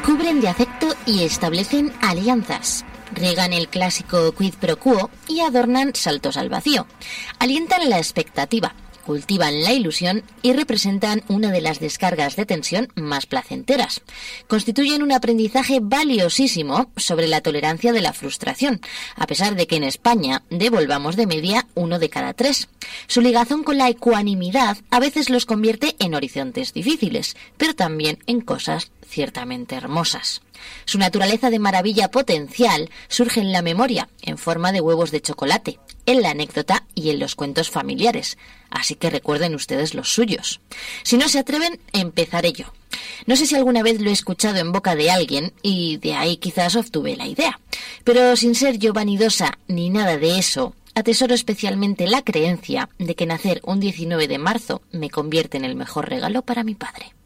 cubren de afecto y establecen alianzas. Riegan el clásico quid pro quo y adornan saltos al vacío. Alientan la expectativa, cultivan la ilusión y representan una de las descargas de tensión más placenteras. Constituyen un aprendizaje valiosísimo sobre la tolerancia de la frustración, a pesar de que en España devolvamos de media 1 de cada 3. Su ligazón con la ecuanimidad a veces los convierte en horizontes difíciles, pero también en cosas ciertamente hermosas. Su naturaleza de maravilla potencial surge en la memoria, en forma de huevos de chocolate, en la anécdota y en los cuentos familiares, así que recuerden ustedes los suyos. Si no se atreven, empezaré yo. No sé si alguna vez lo he escuchado en boca de alguien y de ahí quizás obtuve la idea, pero sin ser yo vanidosa ni nada de eso, atesoro especialmente la creencia de que nacer un 19 de marzo me convierte en el mejor regalo para mi padre.